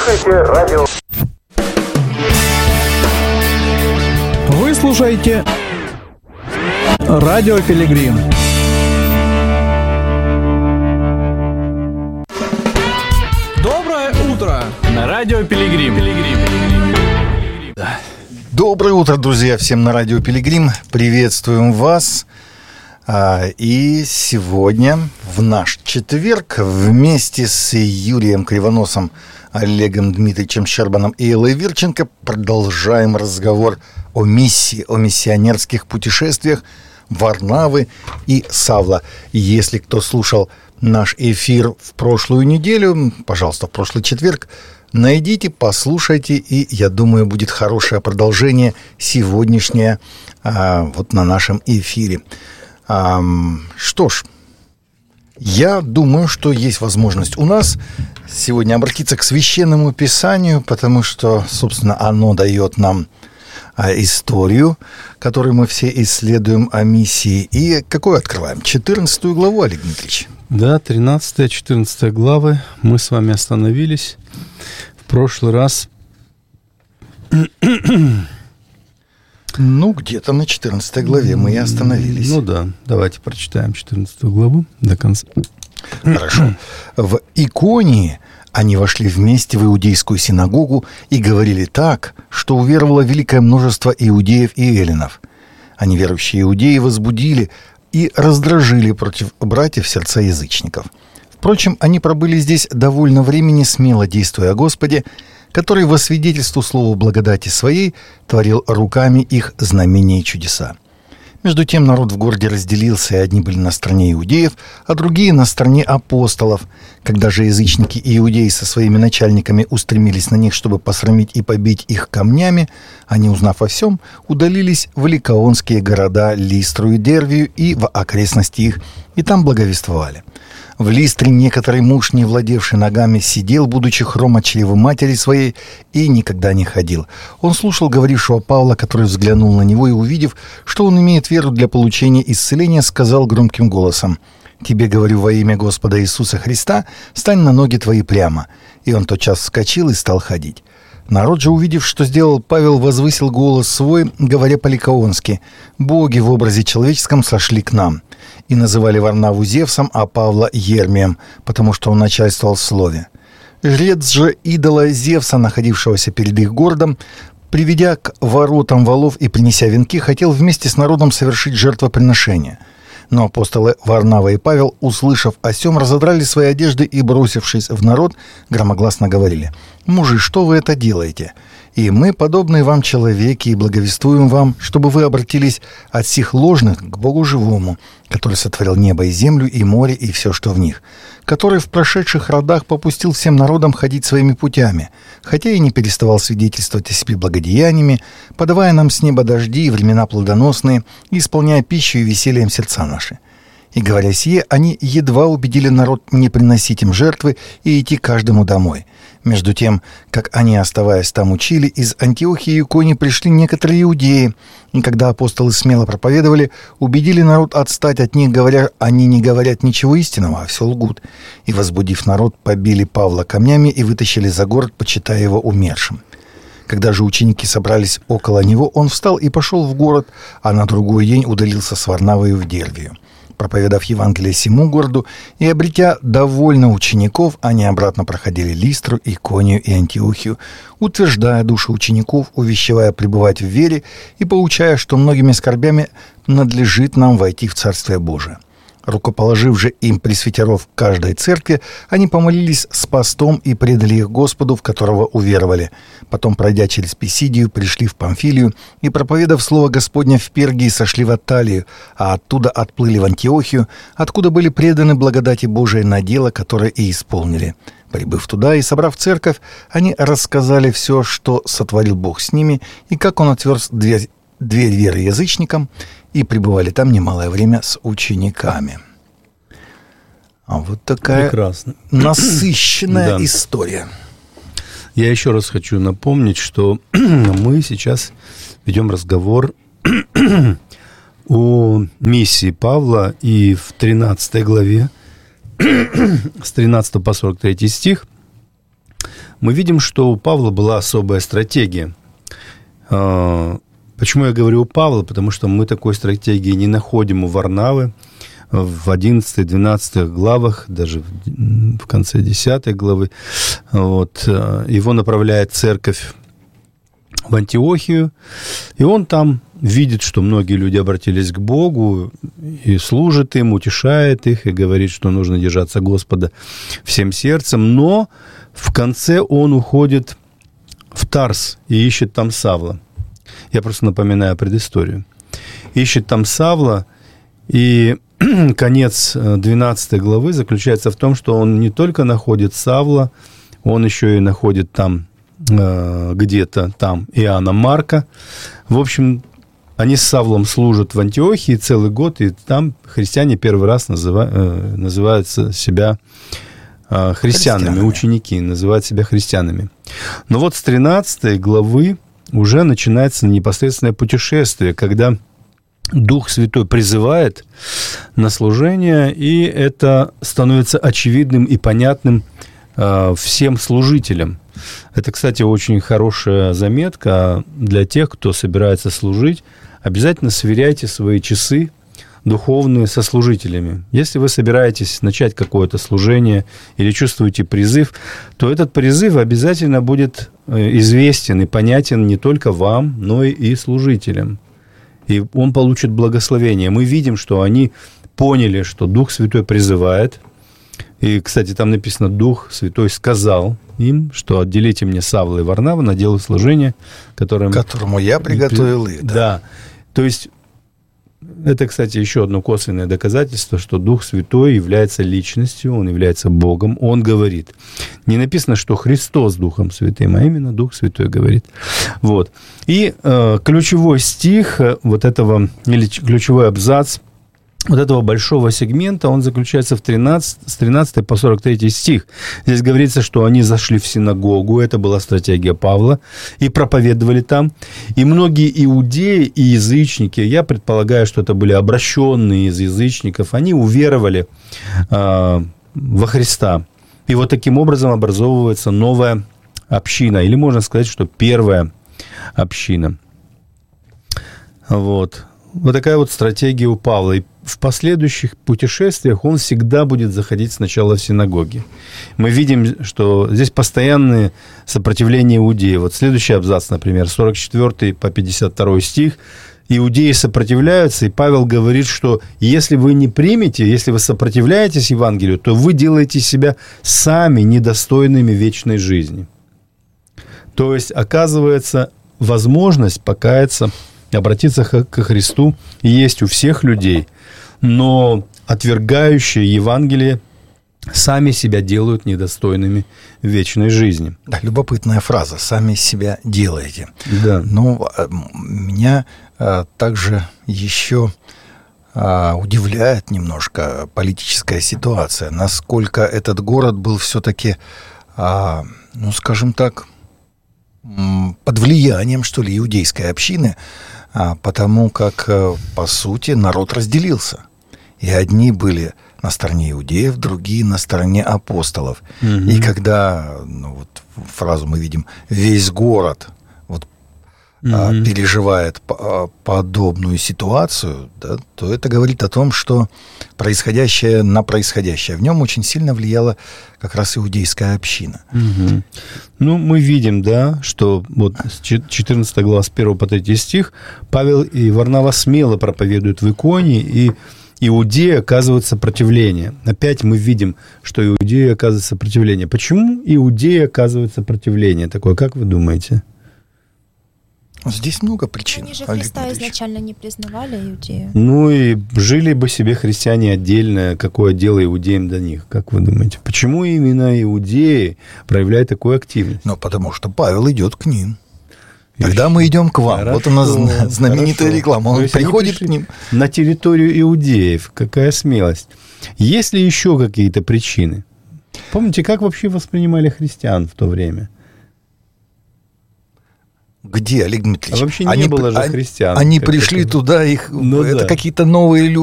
Слушайте радио. Вы слушаете Радио Пилигрим. Доброе утро на Радио Пилигрим. Доброе утро, друзья, всем на Радио Пилигрим. Приветствуем вас. И сегодня, в наш четверг, вместе с Юрием Кривоносом, Олегом Дмитриевичем Щербаном и Эллой Вирченко продолжаем разговор о миссии, о миссионерских путешествиях Варнавы и Савла. Если кто слушал наш эфир в прошлую неделю, пожалуйста, в прошлый четверг, найдите, послушайте, и, я думаю, будет хорошее продолжение сегодняшнее вот на нашем эфире. Что ж, я думаю, что есть возможность у нас сегодня обратиться к Священному Писанию, потому что, собственно, оно дает нам историю, которую мы все исследуем о миссии. И какую открываем? 14 главу, Олег Дмитриевич. Да, 13-14 главы. Мы с вами остановились в прошлый раз. Ну, где-то на 14 главе мы и остановились. Ну да, давайте прочитаем 14 главу до конца. Хорошо. В Иконии они вошли вместе в иудейскую синагогу и говорили так, что уверовало великое множество иудеев и эллинов. Они, верующие иудеи, возбудили и раздражили против братьев сердца язычников. Впрочем, они пробыли здесь довольно времени, смело действуя о Господе, который во свидетельству слова благодати своей творил руками их знамения и чудеса. Между тем народ в городе разделился, и одни были на стороне иудеев, а другие на стороне апостолов. Когда же язычники и иудеи со своими начальниками устремились на них, чтобы посрамить и побить их камнями, они, узнав о всем, удалились в ликаонские города Листру и Дервию и в окрестности их, и там благовествовали. В Листре некоторый муж, не владевший ногами, сидел, будучи хром от чрева матери своей, и никогда не ходил. Он слушал говорившего Павла, который взглянул на него и, увидев, что он имеет веру для получения исцеления, сказал громким голосом: «Тебе говорю во имя Господа Иисуса Христа, стань на ноги твои прямо». И он тотчас вскочил и стал ходить. Народ же, увидев, что сделал Павел, возвысил голос свой, говоря по-ликаонски: «Боги в образе человеческом сошли к нам». И называли Варнаву Зевсом, а Павла Ермием, потому что он начальствовал в слове. Жрец же идола Зевса, находившегося перед их городом, приведя к воротам валов и принеся венки, хотел вместе с народом совершить жертвоприношение. Но апостолы Варнава и Павел, услышав о сем, разодрали свои одежды и, бросившись в народ, громогласно говорили: «Мужи, что вы это делаете? И мы, подобные вам человеки, и благовествуем вам, чтобы вы обратились от сих ложных к Богу живому, который сотворил небо и землю, и море, и все, что в них, который в прошедших родах попустил всем народам ходить своими путями, хотя и не переставал свидетельствовать о себе благодеяниями, подавая нам с неба дожди и времена плодоносные, и исполняя пищу и весельем сердца наши». И, говоря сие, они едва убедили народ не приносить им жертвы и идти каждому домой. Между тем, как они, оставаясь там, учили, из Антиохии и Иконии пришли некоторые иудеи, и когда апостолы смело проповедовали, убедили народ отстать от них, говоря: они не говорят ничего истинного, а все лгут. И, возбудив народ, побили Павла камнями и вытащили за город, почитая его умершим. Когда же ученики собрались около него, он встал и пошел в город, а на другой день удалился с Варнавою в Дервию. Проповедав Евангелие сему городу и обретя довольно учеников, они обратно проходили Листру, Иконию и Антиохию, утверждая души учеников, увещевая пребывать в вере и поучая, что многими скорбями надлежит нам войти в Царствие Божие. Рукоположив же им пресвитеров каждой церкви, они помолились с постом и предали их Господу, в которого уверовали. Потом, пройдя через Писидию, пришли в Памфилию и, проповедав слово Господне в Пергии, сошли в Атталию, а оттуда отплыли в Антиохию, откуда были преданы благодати Божией на дело, которое и исполнили. Прибыв туда и собрав церковь, они рассказали все, что сотворил Бог с ними, и как Он отверз дверь веры язычникам, и пребывали там немалое время с учениками. А вот такая прекрасно насыщенная история. Я еще раз хочу напомнить, что мы сейчас ведем разговор о миссии Павла, и в 13 главе с 13 по 43 стих мы видим, что у Павла была особая стратегия. Почему я говорю у Павла? Потому что мы такой стратегии не находим у Варнавы в 11-12 главах, даже в конце 10 главы. Вот. Его направляет церковь в Антиохию, и он там видит, что многие люди обратились к Богу и служит им, утешает их и говорит, что нужно держаться Господа всем сердцем, но в конце он уходит в Тарс и ищет там Савла. Я просто напоминаю предысторию. Ищет там Савла, и конец 12 главы заключается в том, что он не только находит Савла, он еще и находит там где-то там Иоанна Марка. В общем, они с Савлом служат в Антиохии целый год, и там христиане первый раз называют себя христианами, ученики называют себя христианами. Но вот с 13 главы уже начинается непосредственное путешествие, когда Дух Святой призывает на служение, и это становится очевидным и понятным всем служителям. Это, кстати, очень хорошая заметка для тех, кто собирается служить. Обязательно сверяйте свои часы духовные со служителями. Если вы собираетесь начать какое-то служение или чувствуете призыв, то этот призыв обязательно будет известен и понятен не только вам, но и служителям. И он получит благословение. Мы видим, что они поняли, что Дух Святой призывает. И, кстати, там написано, Дух Святой сказал им, что отделите мне Савла и Варнава на дело служения, которому я приготовил их. Да. То есть, это, кстати, еще одно косвенное доказательство, что Дух Святой является личностью, Он является Богом, Он говорит. Не написано, что Христос Духом Святым, а именно Дух Святой говорит. Вот. И ключевой стих вот этого, или ключевой абзац вот этого большого сегмента, он заключается с 13 по 43 стих. Здесь говорится, что они зашли в синагогу, это была стратегия Павла, и проповедовали там. И многие иудеи и язычники, я предполагаю, что это были обращенные из язычников, они уверовали во Христа. И вот таким образом образовывается новая община, или можно сказать, что первая община. Вот. Вот такая вот стратегия у Павла. И в последующих путешествиях он всегда будет заходить сначала в синагоги. Мы видим, что здесь постоянное сопротивление иудеев. Вот следующий абзац, например, 44 по 52 стих. Иудеи сопротивляются, и Павел говорит, что если вы не примете, если вы сопротивляетесь Евангелию, то вы делаете себя сами недостойными вечной жизни. То есть, оказывается, возможность покаяться, обратиться ко Христу есть у всех людей, но отвергающие Евангелие сами себя делают недостойными вечной жизни. Да, любопытная фраза «сами себя делаете». Да. Но меня также еще удивляет немножко политическая ситуация, насколько этот город был все-таки, ну, скажем так, под влиянием, что ли, иудейской общины, потому как, по сути, народ разделился. И одни были на стороне иудеев, другие на стороне апостолов. Угу. И когда, ну, вот фразу мы видим, весь город вот, переживает подобную ситуацию, да, то это говорит о том, что происходящее на происходящее в нем очень сильно влияла как раз иудейская община. Угу. Ну, мы видим, да, что вот 14 глава с 1 по 3 стих Павел и Варнава смело проповедуют в Иконии, и иудеи оказывают сопротивление. Опять мы видим, что иудеи оказывают сопротивление. Почему иудеи оказывают сопротивление такое, как вы думаете? Здесь много причин. Они же Христа изначально не признавали, иудеи. Ну и жили бы себе христиане отдельно, какое дело иудеям до них, как вы думаете? Почему именно иудеи проявляют такую активность? Ну, потому что Павел идет к ним. Тогда мы идем к вам. Хорошо, вот у нас знаменитая реклама. Он приходит к ним. На территорию иудеев. Какая смелость. Есть ли еще какие-то причины? Помните, как вообще воспринимали христиан в то время? Где, Олег Дмитриевич? А вообще не было же христиан. Они пришли туда, это какие-то новые люди.